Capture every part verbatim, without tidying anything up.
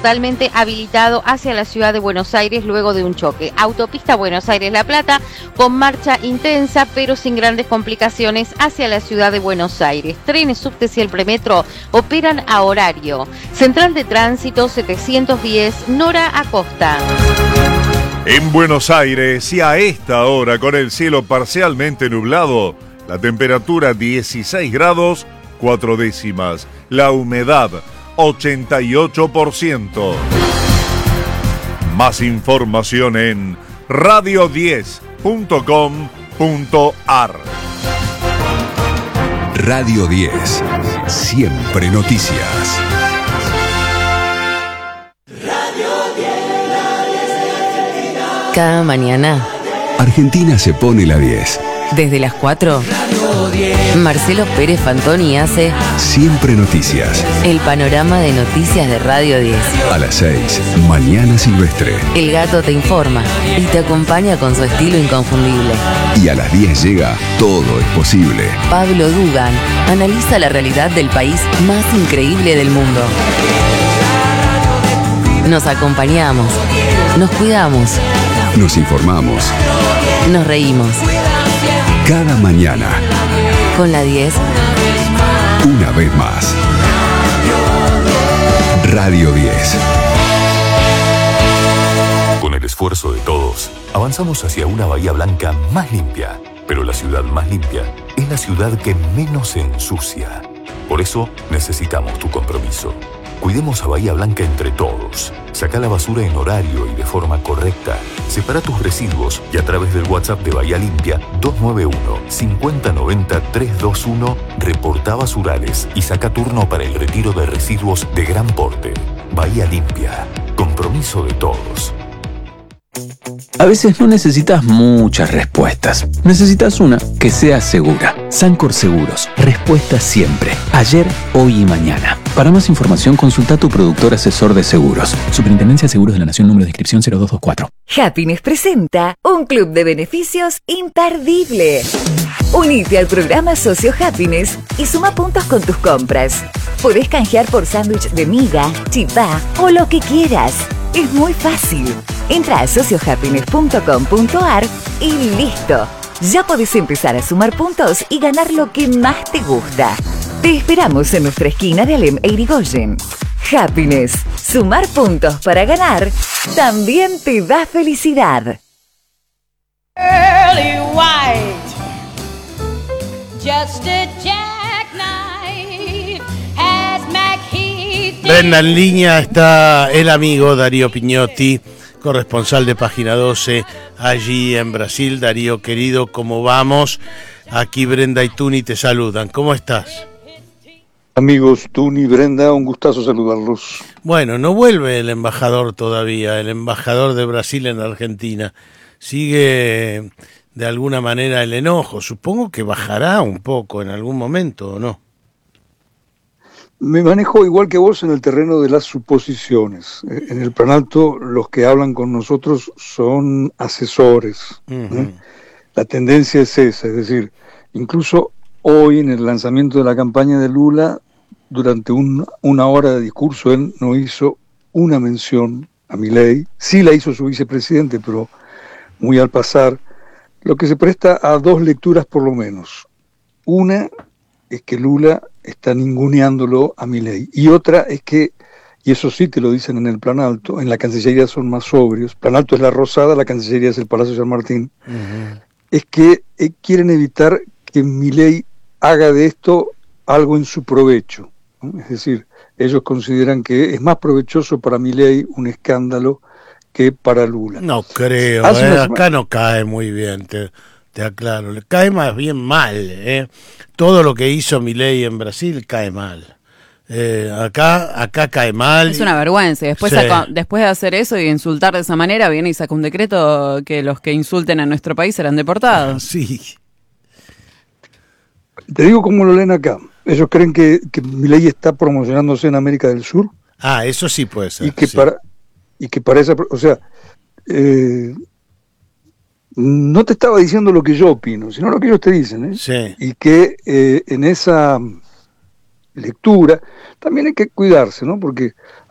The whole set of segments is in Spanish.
totalmente habilitado hacia la ciudad de Buenos Aires luego de un choque. Autopista Buenos Aires-La Plata con marcha intensa pero sin grandes complicaciones hacia la ciudad de Buenos Aires. Trenes, subtes y el premetro operan a horario. Central de Tránsito setecientos diez, Nora Acosta. En Buenos Aires y a esta hora con el cielo parcialmente nublado, la temperatura dieciséis grados, cuatro décimas. La humedad ochenta y ocho por ciento. Más información en radio diez punto com punto ar. Radio diez, siempre noticias. Cada mañana Argentina se pone la diez. Desde las cuatro, Marcelo Pérez Fantoni hace Siempre Noticias. el panorama de noticias de Radio diez. A las seis, Mañana Silvestre. El gato te informa y te acompaña con su estilo inconfundible. Y a las diez llega Todo es Posible. Pablo Dugan analiza la realidad del país más increíble del mundo. Nos acompañamos, nos cuidamos, Nos informamos. nos reímos. Cada mañana, Con la diez, una vez más. Radio diez. Con el esfuerzo de todos, avanzamos hacia una Bahía Blanca más limpia. Pero la ciudad más limpia es la ciudad que menos se ensucia. Por eso necesitamos tu compromiso. Cuidemos a Bahía Blanca entre todos. Saca la basura en horario y de forma correcta. Separa tus residuos y a través del WhatsApp de Bahía Limpia dos nueve uno, cinco cero nueve cero, tres dos uno reporta basurales y saca turno para el retiro de residuos de gran porte. Bahía Limpia. Compromiso de todos. A veces no necesitas muchas respuestas. Necesitas una que sea segura. Sancor Seguros. Respuesta siempre. Ayer, hoy y mañana. Para más información, consulta a tu productor asesor de seguros. Superintendencia de Seguros de la Nación, número de inscripción cero dos dos cuatro. Happiness presenta un club de beneficios imperdible. Unite al programa Socio Happiness y suma puntos con tus compras. Podés canjear por sándwich de miga, chipá o lo que quieras. Es muy fácil. Entra a socio happiness punto com punto ar y listo. Ya podés empezar a sumar puntos y ganar lo que más te gusta. Te esperamos en nuestra esquina de Alem e Irigoyen. Happiness. Sumar puntos para ganar también te da felicidad. Early white, just a jackknife, as McHeath. Brenda, en línea está el amigo Darío Pignotti, corresponsal de Página doce, allí en Brasil. Darío, querido, ¿cómo vamos? Aquí Brenda y Tuni te saludan. ¿Cómo estás? Amigos Tuni, Brenda, un gustazo saludarlos. Bueno, no vuelve el embajador todavía, el embajador de Brasil en Argentina. Sigue de alguna manera el enojo. Supongo que bajará un poco en algún momento, ¿o no? Me manejo igual que vos en el terreno de las suposiciones. En el Planalto los que hablan con nosotros son asesores. Uh-huh. ¿eh? La tendencia es esa, es decir, incluso hoy en el lanzamiento de la campaña de Lula, durante un, una hora de discurso, él no hizo una mención a Milei. Sí la hizo su vicepresidente, pero muy al pasar, lo que se presta a dos lecturas por lo menos. Una es que Lula está ninguneándolo a Milei, y otra es que, y eso sí te lo dicen en el Planalto, en la Cancillería son más sobrios, Planalto es la Rosada, la Cancillería es el Palacio San Martín, uh-huh. es que eh, quieren evitar que Milei haga de esto algo en su provecho, ¿no? Es decir, ellos consideran que es más provechoso para Milei un escándalo que para Lula. No creo, eh, acá no cae muy bien, te, te aclaro, le cae más bien mal, eh. Todo lo que hizo Milei en Brasil cae mal. Eh, acá, acá cae mal. Es una vergüenza. Después, sí. saca, después de hacer eso y insultar de esa manera, viene y saca un decreto que los que insulten a nuestro país serán deportados. Ah, sí. Te digo cómo lo leen acá. Ellos creen que, que Milei está promocionándose en América del Sur. Ah, eso sí puede ser. Y que sí. para y que para esa, o sea, eh, no te estaba diciendo lo que yo opino, sino lo que ellos te dicen, ¿eh? Sí. Y que eh, en esa lectura también hay que cuidarse, ¿no? Porque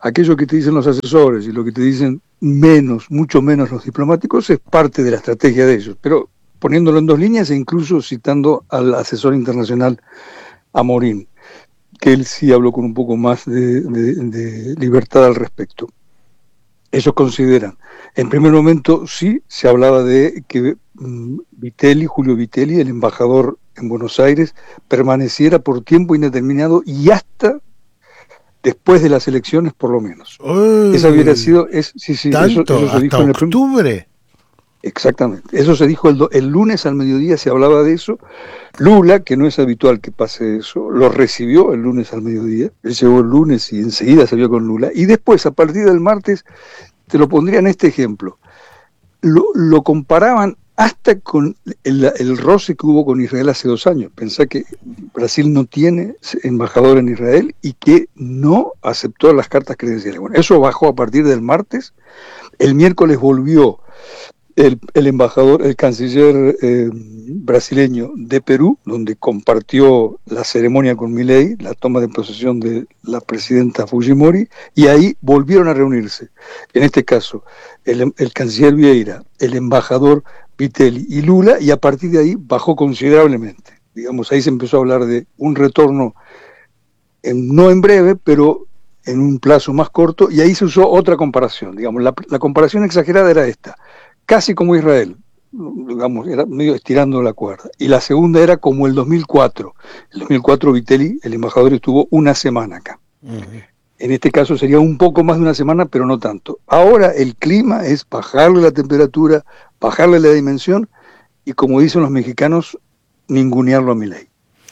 aquello que te dicen los asesores y lo que te dicen menos, mucho menos los diplomáticos, es parte de la estrategia de ellos, pero poniéndolo en dos líneas e incluso citando al asesor internacional Amorín, que él sí habló con un poco más de, de, de libertad al respecto. Ellos consideran, en primer momento sí se hablaba de que um, Vitelli, Julio Vitelli, el embajador en Buenos Aires, permaneciera por tiempo indeterminado y hasta después de las elecciones por lo menos. Uy, esa hubiera sido, es, sí, sí, tanto, eso, eso se hasta dijo en el octubre. Exactamente, eso se dijo el, do, el lunes al mediodía, se hablaba de eso. Lula, que no es habitual que pase eso, lo recibió el lunes al mediodía, él llegó el lunes y enseguida salió con Lula, y después a partir del martes, te lo pondría en este ejemplo, lo, lo comparaban hasta con el, el roce que hubo con Israel hace dos años. Pensá que Brasil no tiene embajador en Israel y que no aceptó las cartas credenciales. Bueno, eso bajó a partir del martes, el miércoles volvió El, el embajador, el canciller eh, brasileño de Perú, donde compartió la ceremonia con Milei, la toma de posesión de la presidenta Fujimori, y ahí volvieron a reunirse. En este caso, el, el canciller Vieira, el embajador Vitelli y Lula, y a partir de ahí bajó considerablemente. Digamos, ahí se empezó a hablar de un retorno, en, no en breve, pero en un plazo más corto, y ahí se usó otra comparación. Digamos, la, la comparación exagerada era esta: casi como Israel, digamos, era medio estirando la cuerda. Y la segunda era como el dos mil cuatro. El dos mil cuatro Vitelli, el embajador, estuvo una semana acá. Uh-huh. En este caso sería un poco más de una semana, pero no tanto. Ahora el clima es bajarle la temperatura, bajarle la dimensión y, como dicen los mexicanos, ningunearlo a Milei.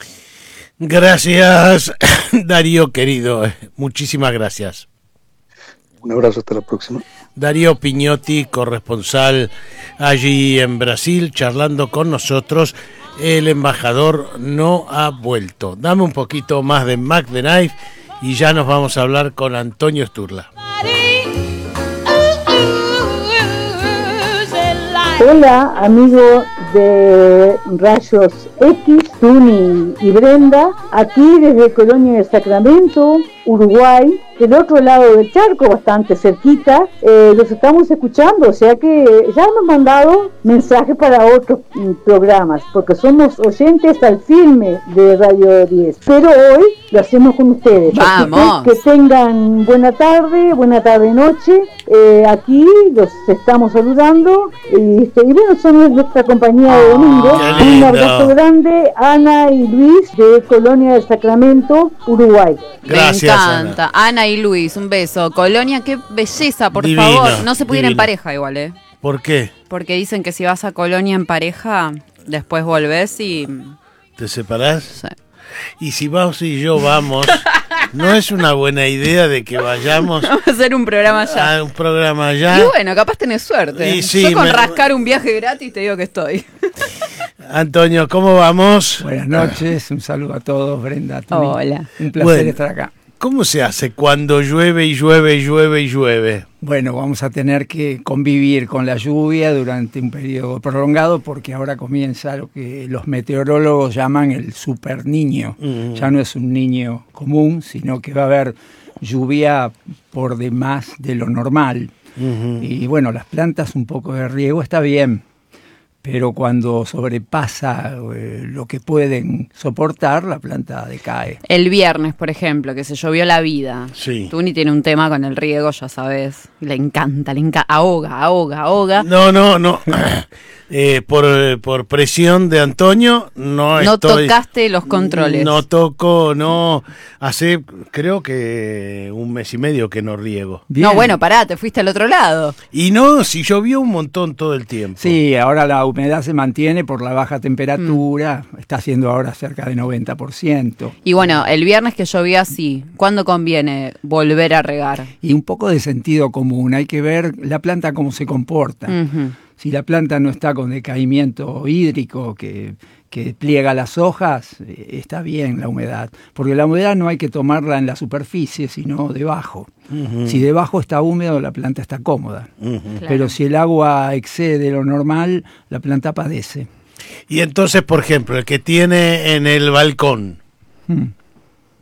Gracias, Darío querido. Muchísimas gracias. Un abrazo, hasta la próxima. Darío Pignotti, corresponsal allí en Brasil, charlando con nosotros. El embajador no ha vuelto. Dame un poquito más de Mac the Knife y ya nos vamos a hablar con Antonio Sturla. Hola, amigo de Rayos X, Tuni y Brenda, aquí desde Colonia del Sacramento, Uruguay, del otro lado del charco, bastante cerquita. Eh, los estamos escuchando, o sea que ya nos han mandado mensajes para otros mm, programas, porque somos oyentes al filme de Radio diez, pero hoy lo hacemos con ustedes. ¡Vamos! Que, que tengan buena tarde, buena tarde noche. Eh, aquí los estamos saludando y, este, y bueno, son nuestra compañía de domingo. Oh, un abrazo grande, Ana y Luis de Colonia del Sacramento, Uruguay. Gracias, me encanta. Ana. Ana y Luis, un beso. Colonia, qué belleza, por Divino, favor. No se puede ir en pareja igual, ¿eh? ¿Por qué? Porque dicen que si vas a Colonia en pareja, después volvés y... ¿Te separás? Sí. Y si vos y yo vamos, ¿no es una buena idea de que vayamos? Vamos a hacer un programa allá. A un programa allá. Y bueno, capaz tenés suerte. Y sí, yo con me... rascar un viaje gratis te digo que estoy. Antonio, ¿cómo vamos? Buenas noches, un saludo a todos, Brenda. Tuni. Hola. Un placer bueno, estar acá. ¿Cómo se hace cuando llueve y llueve y llueve y llueve? Bueno, vamos a tener que convivir con la lluvia durante un periodo prolongado porque ahora comienza lo que los meteorólogos llaman el super niño. Uh-huh. Ya no es un niño común, sino que va a haber lluvia por demás de lo normal. Uh-huh. Y bueno, las plantas, un poco de riego está bien, pero cuando sobrepasa eh, lo que pueden soportar, la planta decae. El viernes, por ejemplo, que se llovió la vida. Sí. Tuni tiene un tema con el riego, ya sabes. Le encanta, le encanta. Ahoga, ahoga, ahoga. No, no, no. Eh, por, por presión de Antonio, no, no estoy... No tocaste los controles. No toco, no... Hace, creo que un mes y medio que no riego. Bien. No, bueno, pará, te fuiste al otro lado. Y no, si llovió un montón todo el tiempo. Sí, ahora la humedad se mantiene por la baja temperatura, mm. está haciendo ahora cerca de noventa por ciento. Y bueno, el viernes que llovió así, ¿cuándo conviene volver a regar? Y un poco de sentido común, hay que ver la planta cómo se comporta. Uh-huh. Si la planta no está con decaimiento hídrico, que, que pliega las hojas, está bien la humedad. Porque la humedad no hay que tomarla en la superficie, sino debajo. Uh-huh. Si debajo está húmedo, la planta está cómoda. Uh-huh. Claro. Pero si el agua excede lo normal, la planta padece. Y entonces, por ejemplo, el que tiene en el balcón, hmm.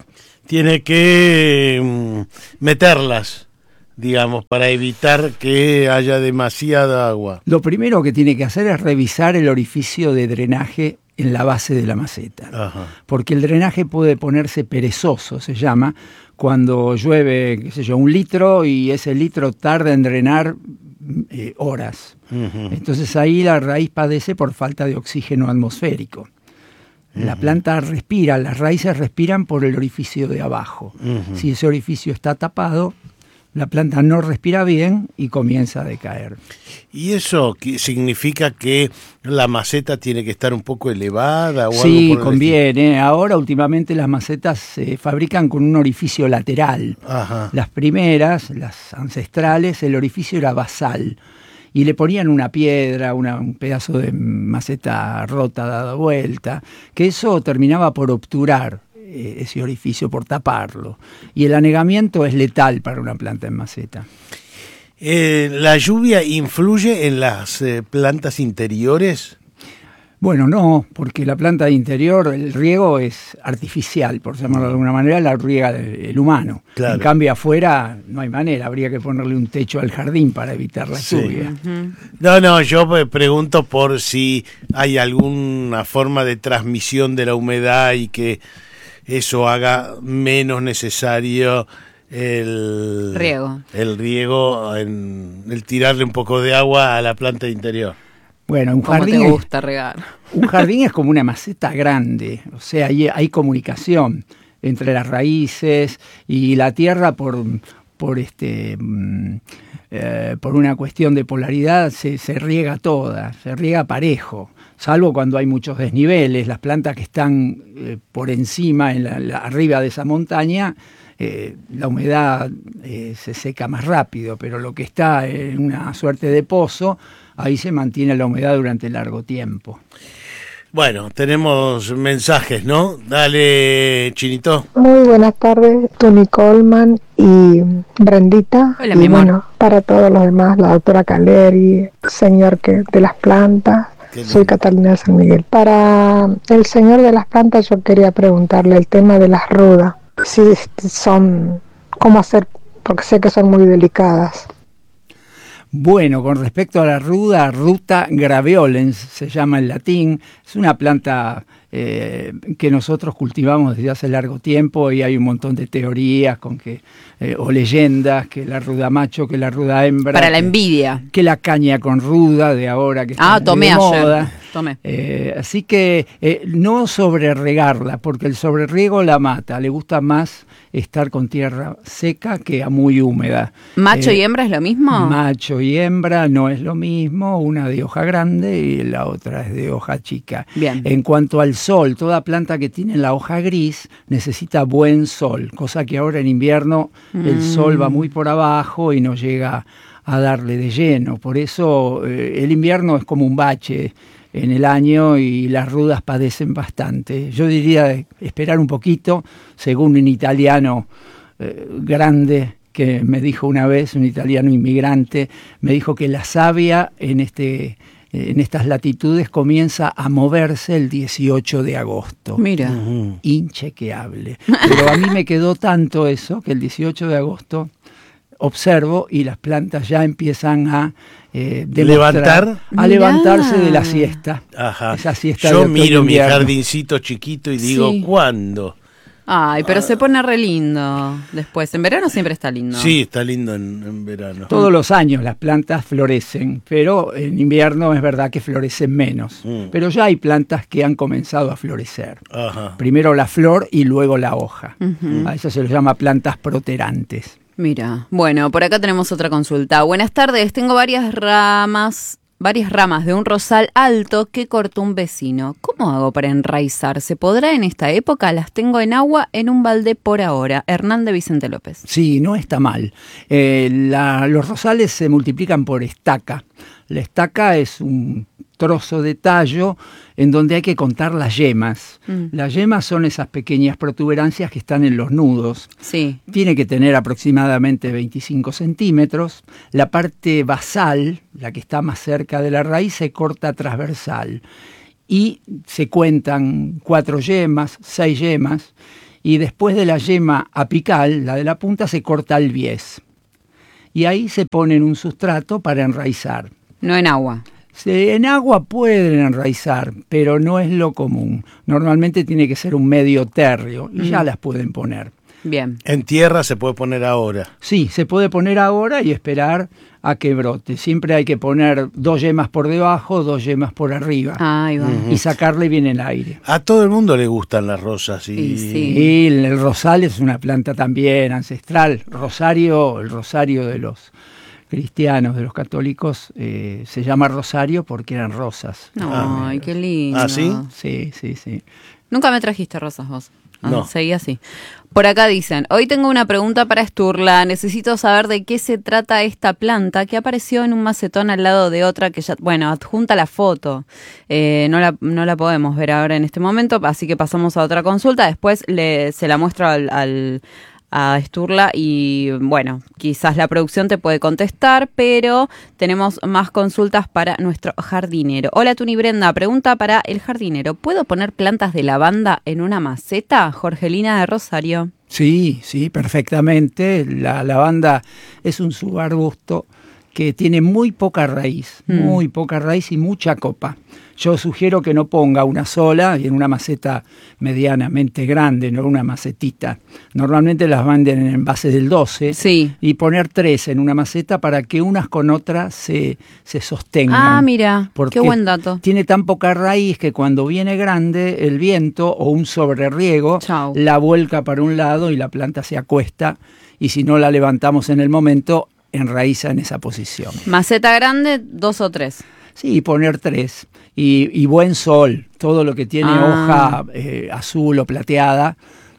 tiene que mm, meterlas, digamos, para evitar que haya demasiada agua. Lo primero que tiene que hacer es revisar el orificio de drenaje en la base de la maceta. Ajá. Porque el drenaje puede ponerse perezoso, se llama, cuando llueve, qué sé yo, un litro y ese litro tarda en drenar eh, horas. Uh-huh. Entonces ahí la raíz padece por falta de oxígeno atmosférico. Uh-huh. La planta respira, las raíces respiran por el orificio de abajo. Uh-huh. Si ese orificio está tapado, la planta no respira bien y comienza a decaer. ¿Y eso significa que la maceta tiene que estar un poco elevada o sí, algo por el conviene. Estilo? Ahora últimamente las macetas se fabrican con un orificio lateral. Ajá. Las primeras, las ancestrales, el orificio era basal. Y le ponían una piedra, una, un pedazo de maceta rota dada vuelta, que eso terminaba por obturar ese orificio, por taparlo. Y el anegamiento es letal para una planta en maceta. Eh, ¿La lluvia influye en las eh, plantas interiores? Bueno, no, porque la planta interior, el riego es artificial, por llamarlo de alguna manera, la riega el humano. Claro. En cambio, afuera no hay manera, habría que ponerle un techo al jardín para evitar la sí. lluvia. Uh-huh. No, no, yo pregunto por si hay alguna forma de transmisión de la humedad y que eso haga menos necesario el riego, el riego, en, el tirarle un poco de agua a la planta interior. Bueno, un ¿Cómo jardín te es, gusta regar? Un jardín es como una maceta grande, o sea, hay, hay comunicación entre las raíces y la tierra por por este eh, por una cuestión de polaridad se, se riega toda, se riega parejo. Salvo cuando hay muchos desniveles, las plantas que están eh, por encima, en la, la, arriba de esa montaña, eh, la humedad eh, se seca más rápido, pero lo que está en una suerte de pozo, ahí se mantiene la humedad durante largo tiempo. Bueno, tenemos mensajes, ¿no? Dale, Chinito. Muy buenas tardes, Tony Coleman y Brendita. Hola, y mi amor. Bueno, para todos los demás, la doctora Caleri, señor que de las plantas. Soy Catalina de San Miguel. Para el señor de las plantas yo quería preguntarle el tema de las rudas. Si son, cómo hacer, porque sé que son muy delicadas. Bueno, con respecto a la ruda, Ruta graveolens se llama en latín, es una planta eh, que nosotros cultivamos desde hace largo tiempo y hay un montón de teorías con que eh, o leyendas, que la ruda macho, que la ruda hembra. Para la que, envidia. Que la caña con ruda de ahora que está ah, tomé de ayer. moda. Tomé. Eh, así que eh, no sobreregarla, porque el sobreriego la mata, le gusta más estar con tierra seca que a muy húmeda. ¿Macho eh, y hembra es lo mismo? Macho y hembra no es lo mismo, una de hoja grande y la otra es de hoja chica. Bien. En cuanto al sol, toda planta que tiene la hoja gris necesita buen sol, cosa que ahora en invierno mm. el sol va muy por abajo y no llega a darle de lleno. Por eso eh, el invierno es como un bache en el año y las rudas padecen bastante. Yo diría esperar un poquito, según un italiano eh, grande que me dijo una vez, un italiano inmigrante, me dijo que la savia en, este, en estas latitudes comienza a moverse el dieciocho de agosto. Mira. Uh-huh. Inchequeable. Pero a mí me quedó tanto eso que el dieciocho de agosto observo y las plantas ya empiezan a eh, levantar a Mirá. levantarse de la siesta. Ajá. Esa siesta Yo de miro mi invierno. jardincito chiquito y digo, sí. ¿cuándo? Ay, pero ah. se pone re lindo después. En verano siempre está lindo. Sí, está lindo en, en verano. Todos los años las plantas florecen, pero en invierno es verdad que florecen menos. Mm. Pero ya hay plantas que han comenzado a florecer. Ajá. Primero la flor y luego la hoja. Uh-huh. A eso se les llama plantas proterantes. Mira, bueno, por acá tenemos otra consulta. Buenas tardes, tengo varias ramas, varias ramas de un rosal alto que cortó un vecino. ¿Cómo hago para enraizar? ¿Se podrá en esta época? Las tengo en agua en un balde por ahora. Hernán de Vicente López. Sí, no está mal. Eh, la, los rosales se multiplican por estaca. La estaca es un trozo de tallo en donde hay que contar las yemas. Mm. Las yemas son esas pequeñas protuberancias que están en los nudos. Sí. Tiene que tener aproximadamente veinticinco centímetros. La parte basal, la que está más cerca de la raíz, se corta transversal. Y se cuentan cuatro yemas, seis yemas, y después de la yema apical, la de la punta, se corta el bies. Y ahí se pone en un sustrato para enraizar. No en agua. Se, en agua pueden enraizar, pero no es lo común. Normalmente tiene que ser un medio térreo y mm. ya las pueden poner. Bien. En tierra se puede poner ahora. Sí, se puede poner ahora y esperar a que brote. Siempre hay que poner dos yemas por debajo, dos yemas por arriba. Ahí va. Uh-huh. Y sacarle bien el aire. A todo el mundo le gustan las rosas. Y, y sí. Y el, el rosal es una planta también ancestral. Rosario, el rosario de los cristianos, de los católicos, eh, se llama rosario porque eran rosas. Ay, qué lindo. ¿Ah, sí? Sí, sí, sí. Nunca me trajiste rosas vos. Ah, no. Seguí así. Por acá dicen, hoy tengo una pregunta para Sturla. Necesito saber de qué se trata esta planta que apareció en un macetón al lado de otra que ya, bueno, adjunta la foto. Eh, no la, no la podemos ver ahora en este momento, así que pasamos a otra consulta. Después le, se la muestro al... al a Sturla y bueno, quizás la producción te puede contestar, pero tenemos más consultas para nuestro jardinero. Hola Tuni Brenda, pregunta para el jardinero, ¿puedo poner plantas de lavanda en una maceta? Jorgelina de Rosario. Sí, sí, perfectamente. La lavanda es un subarbusto que tiene muy poca raíz, mm. muy poca raíz y mucha copa. Yo sugiero que no ponga una sola y en una maceta medianamente grande, no una macetita. Normalmente las venden en envase del doce. Sí. Y poner tres en una maceta para que unas con otras se, se sostengan. Ah, mira, qué buen dato. Tiene tan poca raíz que cuando viene grande el viento o un sobreriego Chau. la vuelca para un lado y la planta se acuesta. Y si no la levantamos en el momento, enraiza en esa posición. Maceta grande, dos o tres. Sí, poner tres. Y, y buen sol. Todo lo que tiene ah. hoja eh, azul o plateada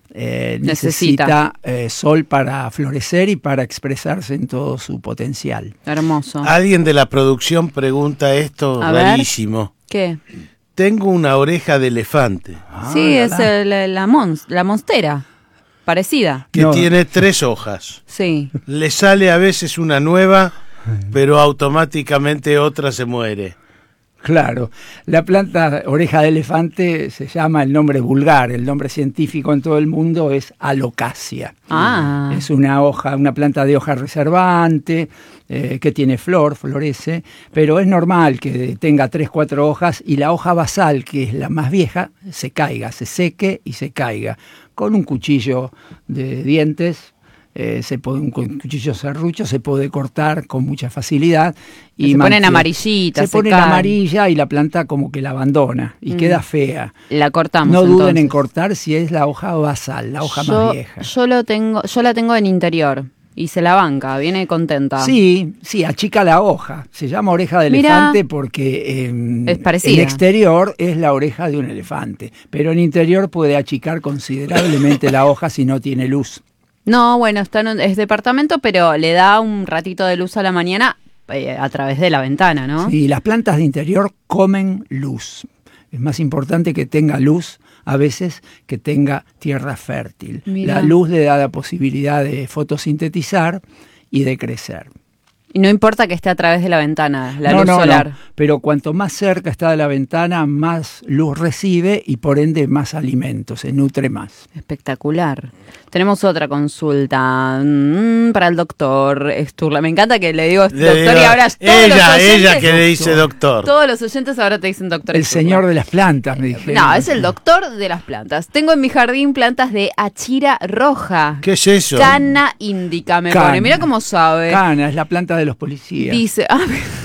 eh, necesita, necesita eh, sol para florecer y para expresarse en todo su potencial. Hermoso. Alguien de la producción pregunta esto A rarísimo. Ver, ¿qué? Tengo una oreja de elefante. Ah, sí, la, es el, la, la, mons, la monstera. Parecida. Que no. tiene tres hojas. Sí. Le sale a veces una nueva, pero automáticamente otra se muere. Claro, la planta oreja de elefante se llama el nombre vulgar, el nombre científico en todo el mundo es alocasia. Ah. Es una hoja, una planta de hoja reservante, eh, que tiene flor, florece, pero es normal que tenga tres, cuatro hojas y la hoja basal, que es la más vieja, se caiga, se seque y se caiga. Con un cuchillo de dientes, eh, se puede, un cuchillo serrucho, se puede cortar con mucha facilidad. Y se ponen amarillitas. Se, se ponen amarilla y la planta como que la abandona y mm. queda fea. La cortamos. No entonces. duden en cortar si es la hoja basal, la hoja yo, más vieja. Yo, lo tengo, yo la tengo en interior. Y se la banca, viene contenta. Sí, sí, achica la hoja. Se llama oreja de Mirá, elefante porque en, es parecida. en exterior es la oreja de un elefante, pero en interior puede achicar considerablemente la hoja si no tiene luz. No, bueno, está en un, es departamento, pero le da un ratito de luz a la mañana eh, a través de la ventana, ¿no? Sí, las plantas de interior comen luz. Es más importante que tenga luz a veces que tenga tierra fértil. Mirá. La luz le da la posibilidad de fotosintetizar y de crecer. Y no importa que esté a través de la ventana, la no, luz no, solar. No, pero cuanto más cerca está de la ventana, más luz recibe y por ende más alimento, se nutre más. Espectacular. Tenemos otra consulta mm, para el doctor Sturla. Me encanta que le digo le doctor digo, y ahora todos ella, los oyentes, ella que le dice doctor. Todos los oyentes ahora te dicen doctor El Sturla. señor de las plantas, me dijeron. No, es el doctor de las plantas. Tengo en mi jardín plantas de achira roja. ¿Qué es eso? Cana índica, me Cana. pone. Mira cómo sabe. Cana, es la planta de los policías. Dice, ah,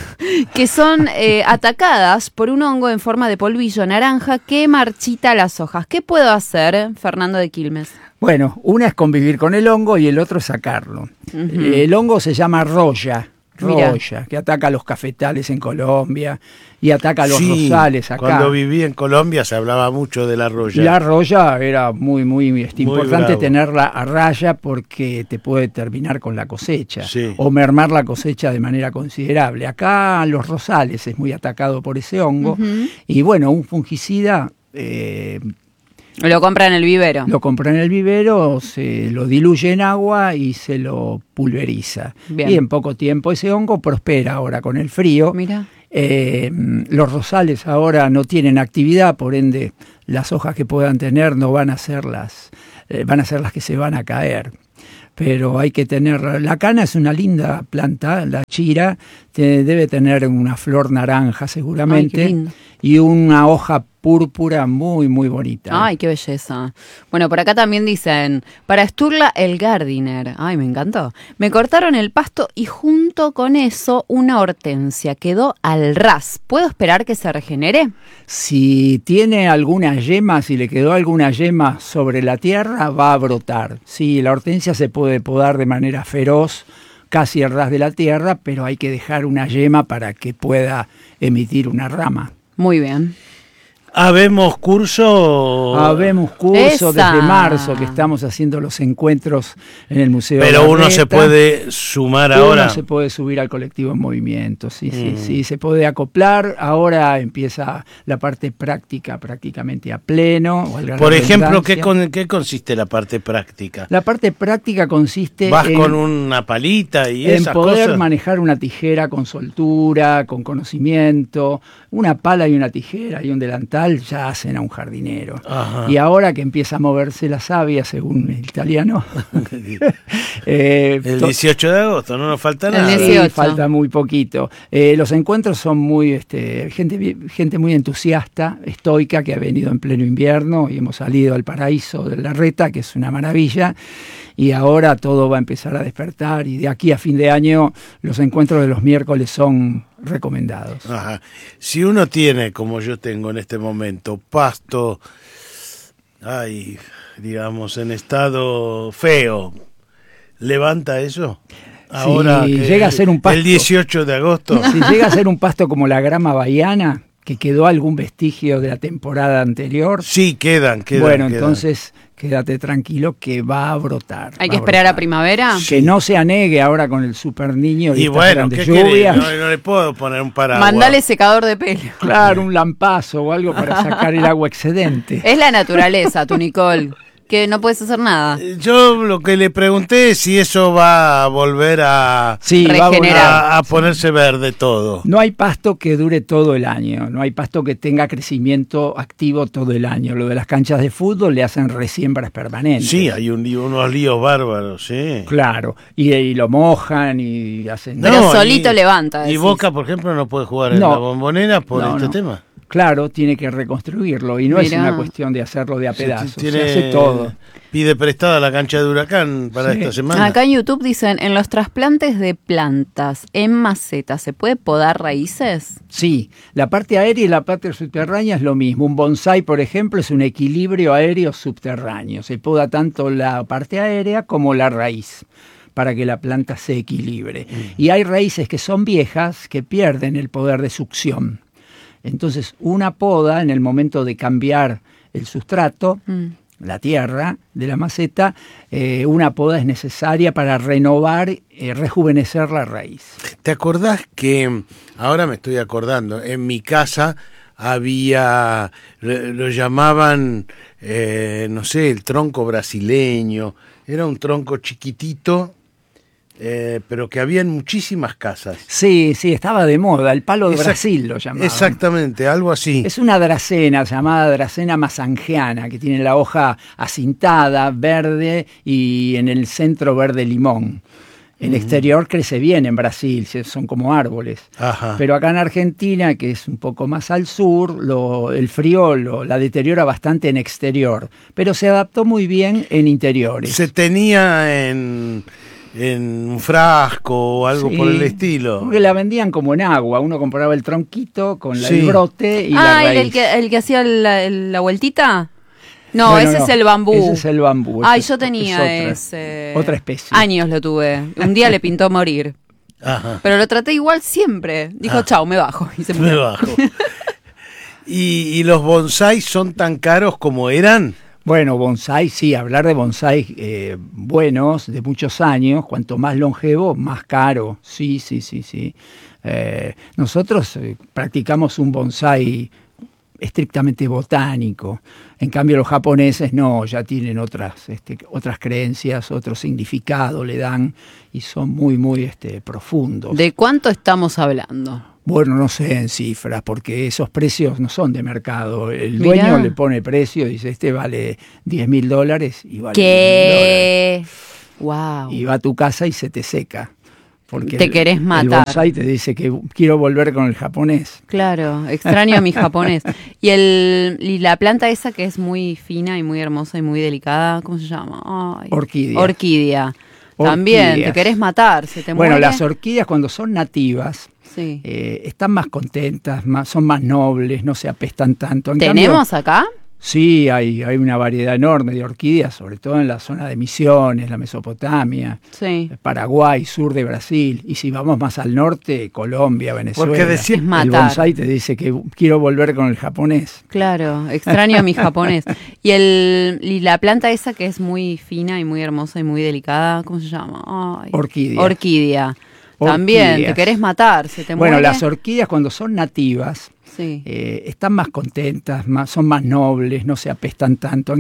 que son eh, atacadas por un hongo en forma de polvillo naranja que marchita las hojas. ¿Qué puedo hacer, Fernando de Quilmes? Bueno, una es convivir con el hongo y el otro es sacarlo. Uh-huh. El hongo se llama roya, roya, que ataca a los cafetales en Colombia y ataca a los sí, rosales acá. Cuando viví en Colombia se hablaba mucho de la roya. La roya era muy, muy, muy importante bravo. tenerla a raya porque te puede terminar con la cosecha sí. o mermar la cosecha de manera considerable. Acá los rosales es muy atacado por ese hongo uh-huh. y bueno, un fungicida... Eh, Lo compra en el vivero. Lo compra en el vivero, se lo diluye en agua y se lo pulveriza. Bien. Y en poco tiempo ese hongo prospera ahora con el frío. Mira. Eh, los rosales ahora no tienen actividad, por ende las hojas que puedan tener no van a ser las, eh, van a ser las que se van a caer. Pero hay que tener, la cana es una linda planta, la chira te, debe tener una flor naranja seguramente. Ay, qué lindo. Y una hoja púrpura muy muy bonita. Ay, qué belleza. Bueno, por acá también dicen, para Sturla el Gardiner. Ay, me encantó. Me cortaron el pasto y junto con eso una hortensia. Quedó al ras. ¿Puedo esperar que se regenere? Si tiene alguna yema, si le quedó alguna yema sobre la tierra, va a brotar. Sí, la hortensia se puede podar de manera feroz, casi al ras de la tierra, pero hay que dejar una yema para que pueda emitir una rama. Muy bien. ¿Habemos curso? Habemos curso Esa. desde marzo que estamos haciendo los encuentros en el Museo Pero de la uno Reta. se puede sumar Uno ahora. se puede subir al colectivo en movimiento, sí, sí, Mm. sí, se puede acoplar. Ahora empieza la parte práctica prácticamente a pleno. valga la Por ejemplo, ¿qué, redundancia. con, ¿qué consiste la parte práctica? La parte práctica consiste ¿Vas en, con una palita y en esas poder cosas? manejar una tijera con soltura, con conocimiento. Una pala y una tijera y un delantal ya hacen a un jardinero. Ajá. Y ahora que empieza a moverse la savia, según el italiano, eh, El to- dieciocho de agosto, no nos falta El nada. Sí, dieciocho. falta muy poquito. Eh, los encuentros son muy, este, gente, bi- gente muy entusiasta, estoica, que ha venido en pleno invierno y hemos salido al paraíso de la Reta, que es una maravilla. Y ahora todo va a empezar a despertar y de aquí a fin de año los encuentros de los miércoles son recomendados. Ajá. Si uno tiene, como yo tengo en este momento, pasto, ay, digamos, en estado feo, ¿levanta eso? Ahora Si que llega a ser un pasto- el dieciocho de agosto. Si llega a ser un pasto como la grama bahiana, que quedó algún vestigio de la temporada anterior, Sí, quedan, quedan. bueno, quedan. entonces quédate tranquilo que va a brotar. ¿Hay va que a esperar a brotar. primavera? Que no se anegue ahora con el super niño y, Y estas bueno, grandes ¿qué querés? lluvias. No, no le puedo poner un paraguas. Mandale secador de pelo. Claro, un lampazo o algo para sacar el agua excedente. Es la naturaleza, tu Nicole, que no puedes hacer nada. Yo lo que le pregunté es si eso va a volver a, Sí, va a Regenerar. volar. a, a ponerse verde todo. No hay pasto que dure todo el año, no hay pasto que tenga crecimiento activo todo el año. Lo de las canchas de fútbol le hacen resiembras permanentes. Sí, hay un lío- unos líos bárbaros, sí. Claro, y, y lo mojan y hacen... Pero No, solito y- levanta, Y decís. Boca, por ejemplo, no puede jugar en No. la Bombonera por No, este no. tema. Claro, tiene que reconstruirlo y no es Mirá. una cuestión de hacerlo de a Se- pedazos, tiene- se hace todo. Pide prestada la cancha de Huracán para Sí. esta semana. Acá en YouTube dicen, en los trasplantes de plantas en maceta, ¿se puede podar raíces? Sí, la parte aérea y la parte subterránea es lo mismo. Un bonsái, por ejemplo, es un equilibrio aéreo subterráneo. Se poda tanto la parte aérea como la raíz para que la planta se equilibre. Y hay raíces que son viejas que pierden el poder de succión. Entonces, una poda en el momento de cambiar el sustrato, Mm. la tierra de la maceta, eh, una poda es necesaria para renovar, eh, rejuvenecer la raíz. ¿Te acordás que, ahora me estoy acordando, en mi casa había, lo lo llamaban, eh, no sé, el tronco brasileño, era un tronco chiquitito, eh, pero que había en muchísimas casas. Sí, sí, estaba de moda, el palo de Exact- Brasil lo llamaban. Exactamente, algo así. Es una dracena llamada dracena masangeana, que tiene la hoja acintada, verde y en el centro verde limón. El Mm. exterior crece bien en Brasil, se- son como árboles. Ajá. Pero acá en Argentina, que es un poco más al sur, lo- el frío lo, la deteriora bastante en exterior, pero se adaptó muy bien en interiores. Se tenía en, en un frasco o algo Sí, por el estilo. Porque la vendían como en agua, uno compraba el tronquito con la- Sí. el brote y la Ah, raíz. ¿el, el que, el que hacía la, el- la vueltita? No, No, no, ese no. es el bambú. Ese es el bambú. Ay, ese yo es- tenía es otra, ese. otra especie. Años lo tuve. Un día le pintó morir. Ajá. Pero lo traté igual siempre. Dijo, Ah. chau, me bajo. Y se Me murió. bajo. ¿Y, y los bonsáis son tan caros como eran? Bueno, bonsái, sí, hablar de bonsái eh, buenos, de muchos años, cuanto más longevo, más caro. Sí, sí, sí, sí. Eh, nosotros eh, practicamos un bonsái estrictamente botánico. En cambio, los japoneses no, ya tienen otras, este, otras creencias, otro significado le dan y son muy, muy este, profundos. ¿De cuánto estamos hablando? Bueno, no sé en cifras, porque esos precios no son de mercado. El Mirá. dueño le pone precio, dice, este vale diez mil dólares y vale ¿Qué? diez mil dólares. Wow. Y va a tu casa y se te seca. Porque Te el, querés matar. El bonsai te dice que quiero volver con el japonés. Claro, extraño a mi japonés. Y el y la planta esa que es muy fina y muy hermosa y muy delicada, ¿cómo se llama? Ay, Orquídea. Orquídea. También, Orquídeas. te querés matar, se te Bueno, muere. las orquídeas cuando son nativas Sí. eh, están más contentas, más, son más nobles, no se apestan tanto. En ¿Tenemos cambio, acá? Sí, hay, hay una variedad enorme de orquídeas, sobre todo en la zona de Misiones, la Mesopotamia, Sí. Paraguay, sur de Brasil. Y si vamos más al norte, Colombia, Venezuela. Porque decir- Es el matar. bonsai te dice que quiero volver con el japonés. Claro, extraño a mi japonés. Y el y la planta esa que es muy fina y muy hermosa y muy delicada, ¿cómo se llama? Ay, Orquídea. Orquídea. También, Orquídeas. te querés matar, se te Bueno, muere. las orquídeas cuando son nativas Sí. eh, están más contentas, más, son más nobles, no se apestan tanto.